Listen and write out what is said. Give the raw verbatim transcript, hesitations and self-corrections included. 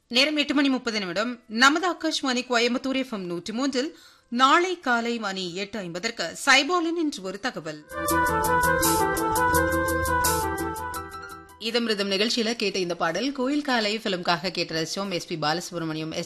நேரம் எட்டு மணி முப்பது நிமிடம். நமது ஆகாஷ்வாணி கோயம்புத்தூர் எஃப்எம் நூற்றி மூன்றில் நாளை காலை மணி எட்டு ஐம்பதற்கு சைபாலின் இன்று ஒரு தகவல். இதமிருதம் நிகழ்ச்சியில கேட்ட இந்த பாடல் கோயில் காலை பிலிம்காக கேட்ட ரசிச்சோம். S B Balasubramaniam,